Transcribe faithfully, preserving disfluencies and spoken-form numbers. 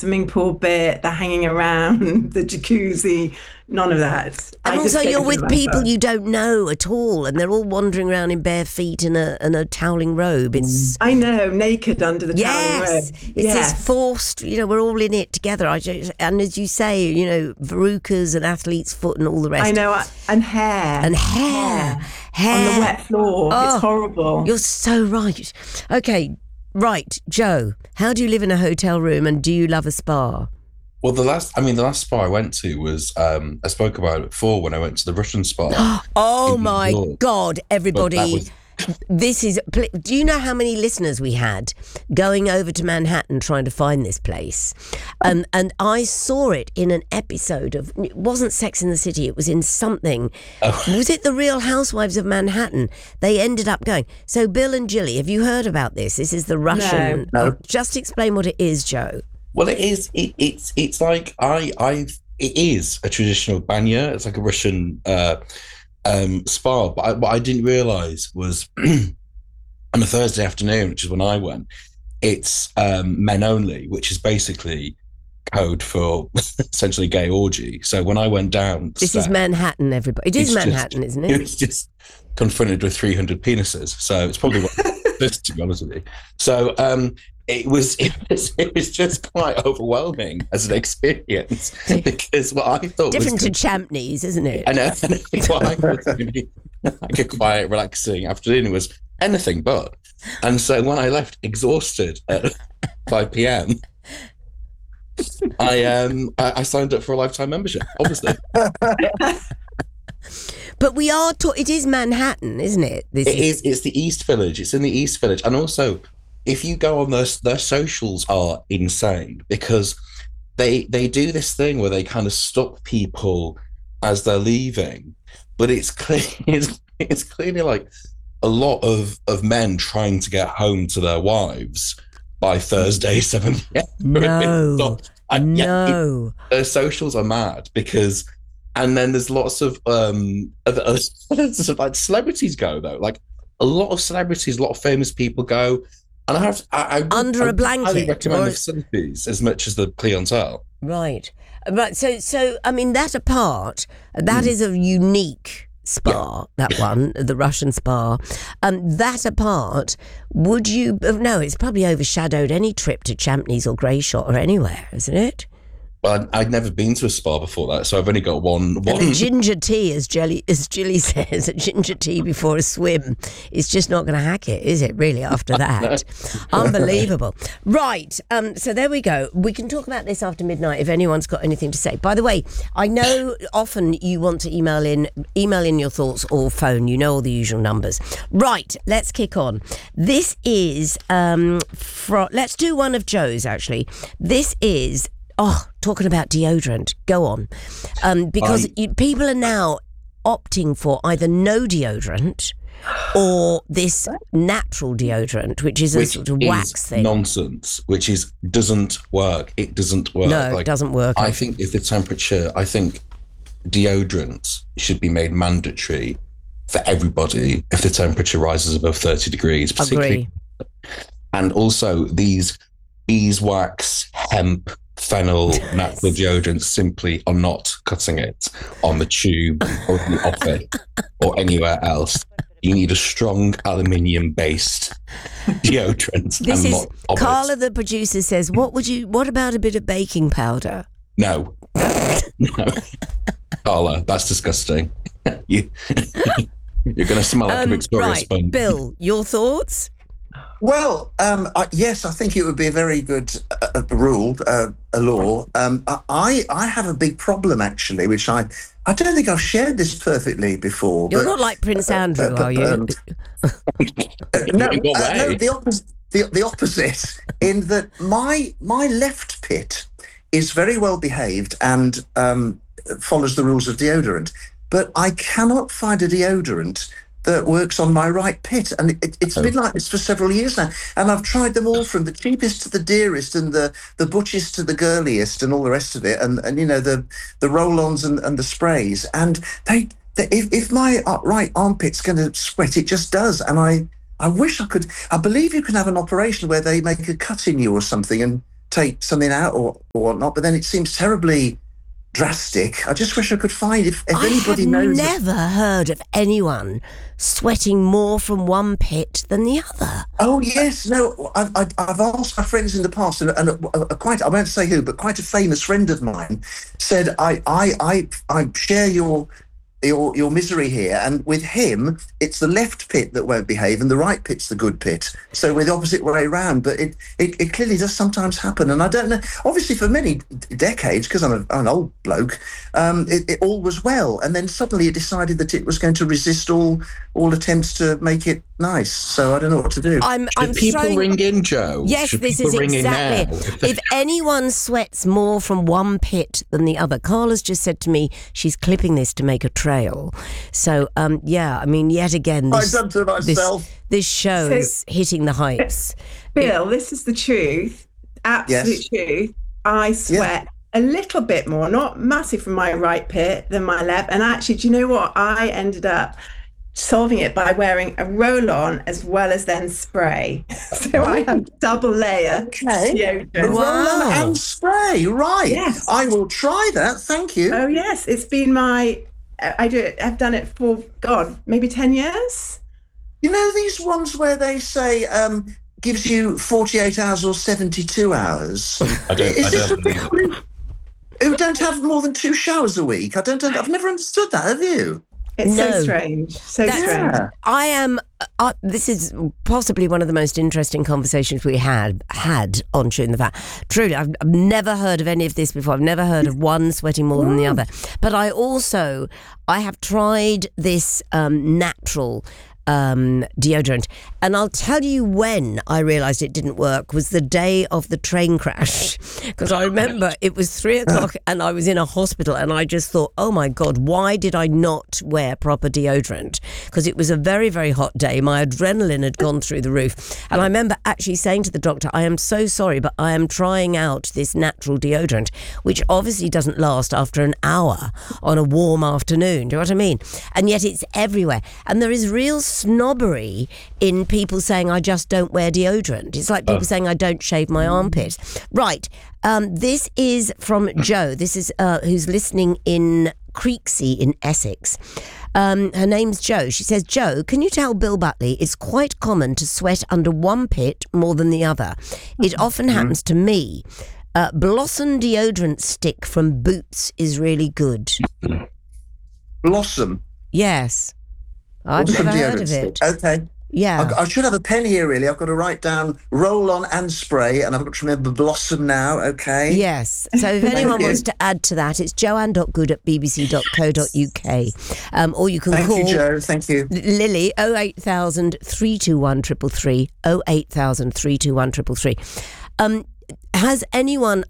swimming pool bit, the hanging around, the jacuzzi, none of that. And I also, just you're focus with on people myself. you don't know at all, and they're all wandering around in bare feet in a in a toweling robe. It's I know, naked under the toweling yes, robe. it's Yes. this forced. You know, we're all in it together. I just, and as you say, you know, verrucas and athlete's foot and all the rest. I know, I- and hair. And hair, hair, On the wet floor. Oh, It's horrible. You're so right. Okay, right, Joe. How do you live in a hotel room, and do you love a spa? Well, the last, I mean, the last spa I went to was, um, I spoke about it before when I went to the Russian spa. Oh in New my York. God, But everybody. that was- This is. Do you know how many listeners we had going over to Manhattan trying to find this place? Um, and I saw it in an episode of. It wasn't Sex in the City. It was in something. Oh. Was it The Real Housewives of Manhattan? They ended up going. So Bill and Jilly, have you heard about this? This is the Russian. No. Oh, just explain what it is, Joe. Well, it is. It, it's it's like I I it is a traditional banya. It's like a Russian uh, um, spa. But I, what I didn't realize was on a Thursday afternoon, which is when I went, it's um, men only, which is basically code for essentially gay orgy. So when I went down, the This is step, Manhattan, everybody. It is it's just- Manhattan, isn't it it? was just confronted with three hundred penises. So it's probably what this, to be honest with you. So um, it was, it was it was just quite overwhelming as an experience because what I thought Different was to Champneys, isn't it? I know what I thought was going to be like a quiet, relaxing afternoon was anything but. And so when I left exhausted at five p.m. I um I, I signed up for a lifetime membership, obviously. But we are. Ta- it is Manhattan, isn't it? This It is. It's the East Village. It's in the East Village, and also, if you go on their their socials are insane because they they do this thing where they kind of stop people as they're leaving, but it's clear it's, it's clearly like a lot of of men trying to get home to their wives by Thursday seven p.m. No, I, yeah, it- no. their socials are mad because, and then there's lots of um other, other sort of like celebrities go though, like a lot of celebrities, a lot of famous people go, and I have I, I would- Under I a would blanket, highly recommend or- the facilities as much as the clientele. Right, right. So, so I mean, that apart, that is a unique spa. That one, the Russian spa. Um, that apart, would you? No, it's probably overshadowed any trip to Champneys or Greyshot or anywhere, isn't it? Well, I'd, I'd never been to a spa before that, so I've only got one. And one a ginger tea, as Jelly, as Jilly says, a ginger tea before a swim is just not going to hack it, is it? Really, after that, unbelievable. Right. Um. So there we go. We can talk about this after midnight if anyone's got anything to say. By the way, I know often you want to email in, email in your thoughts or phone. You know all the usual numbers. Right. Let's kick on. This is um. Fro- let's do one of Joe's. Actually, this is. Oh, talking about deodorant. Go on. Um, because I- you, people are now opting for either no deodorant or this natural deodorant, which is a which sort of is wax thing. nonsense, which is doesn't work. It doesn't work. No, it Like, doesn't work. I think if the temperature, I think deodorant should be made mandatory for everybody if the temperature rises above thirty degrees, particularly. Agree. And also these beeswax, hemp, fennel, natural deodorants simply are not cutting it on the tube or in the office or anywhere else. You need a strong aluminium-based deodorant. This and is not of it. Carla, the producer, says, "What would you? What about a bit of baking powder?" No. No. Carla, that's disgusting. you, you're going to smell like a Um, Victoria right, sponge. Bill, your thoughts? Well, um, I, yes, I think it would be a very good uh, rule, uh, a law. Um, I I have a big problem actually, which I I don't think I've shared this perfectly before. You're but, not like Prince Andrew, but- are you? um, uh, no, In what uh, no, way? the opposite. The, the opposite, in that my my left pit is very well behaved and um, follows the rules of deodorant, but I cannot find a deodorant that works on my right pit, and it, it's been like this for several years now. And I've tried them all, from the cheapest to the dearest, and the the butchest to the girliest, and all the rest of it, and and you know the the roll-ons and, and the sprays, and they, they if if my uh, right armpit's going to sweat, it just does, and I I wish I could. I believe you can have an operation where they make a cut in you or something and take something out or, or whatnot, but then it seems terribly drastic. I just wish I could find if, if I anybody have knows. never heard of anyone sweating more from one pit than the other. Oh yes, no. I've, I've I've asked my friends in the past, and, and a, a, quite I won't say who, but quite a famous friend of mine said, "I I I, I share your." Your, your misery here, and with him it's the left pit that won't behave and the right pit's the good pit, so we're the opposite way around. But it, it, it clearly does sometimes happen, and I don't know, obviously for many decades, because I'm, a, I'm an old bloke, um, it, it all was well, and then suddenly it decided that it was going to resist all all attempts to make it nice. So I don't know what to do. I'm, Should I'm people throwing... ring in, Joe? Yes, Should this people is ring in exactly now? it. If anyone sweats more from one pit than the other, Carla's just said to me she's clipping this to make a trail. So, um, yeah, I mean, yet again, this, I've done to myself. this, this show So- is hitting the heights. Bill, this is the truth, absolute Yes. truth. I sweat a little bit more, not massive from my right pit than my left. And actually, do you know what? I ended up solving it by wearing a roll-on as well as then spray. So I have double layer Okay. deodorant. Wow. Roll on and spray, right? Yes. I will try that. Thank you. Oh yes, it's been my. I do it. I've done it for God, maybe ten years. You know these ones where they say um, gives you forty-eight hours or seventy-two hours? I don't, Is I this don't for believe people who, who don't have more than two showers a week? I don't. I've never understood that. Have you? It's No. so strange, so That's- strange. Yeah. I am. Uh, this is possibly one of the most interesting conversations we had had on Chewing the Fat. Truly, I've, I've never heard of any of this before. I've never heard of one sweating more than the other. But I also, I have tried this um, natural um, deodorant, and I'll tell you when I realised it didn't work was the day of the train crash, because I remember it was three o'clock and I was in a hospital, and I just thought, oh my God, why did I not wear proper deodorant? Because it was a very, very hot day. My adrenaline had gone through the roof, and I remember actually saying to the doctor, I am so sorry, but I am trying out this natural deodorant, which obviously doesn't last after an hour on a warm afternoon. Do you know what I mean? And yet it's everywhere, and there is real snobbery in people saying I just don't wear deodorant. It's like people Oh. saying I don't shave my armpit. Right. Um, this is from Joe. This is uh, who's listening in Creeksea in Essex. Um, her name's Joe. She says, Joe, can you tell Bill Buckley it's quite common to sweat under one pit more than the other? It often happens to me. Uh, Blossom deodorant stick from Boots is really good. Blossom. Yes. I've Blossom never heard deodorant of it. stick. Okay. Yeah. I, I should have a pen here, really. I've got to write down roll on and spray, and I've got to remember Blossom now, okay? Yes. So if anyone you. wants to add to that, it's joanne dot good at b b c dot co dot u k. Um, or you can Thank call you, Joe. Thank you. Lily oh eight thousand, three two one, three three three, oh eight thousand, three two one, three three three. Um, has anyone,